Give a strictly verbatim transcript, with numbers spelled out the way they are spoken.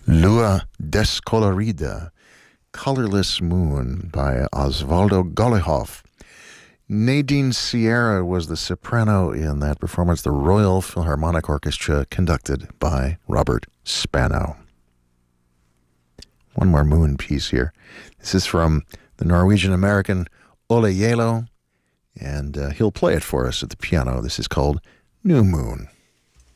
Lua Descolorida, Colorless Moon by Osvaldo Golijov. Nadine Sierra was the soprano in that performance, the Royal Philharmonic Orchestra, conducted by Robert Spano. One more moon piece here. This is from the Norwegian-American Ole Yelo, and uh, he'll play it for us at the piano. This is called New Moon.